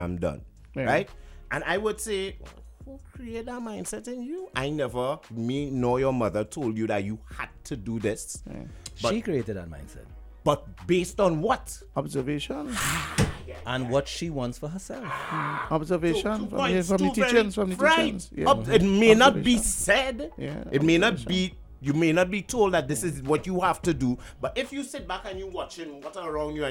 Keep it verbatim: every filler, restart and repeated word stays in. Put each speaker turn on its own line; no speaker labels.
I'm done.
Yeah.
Right? And I would say, who created that mindset in you? I never, me nor your mother told you that you had to do this.
Yeah.
But-
She created that mindset.
But based on what?
Observation.
And what she wants for herself.
Observation
Two
from, the,
points,
from the
two very-
teachings. From the
right.
teachings. Yeah.
Ob- It may not be
Observation.
said.
Yeah,
It may not
observation.
be. You may not be told that this is what you have to do. But if you sit back and you watching what's around you and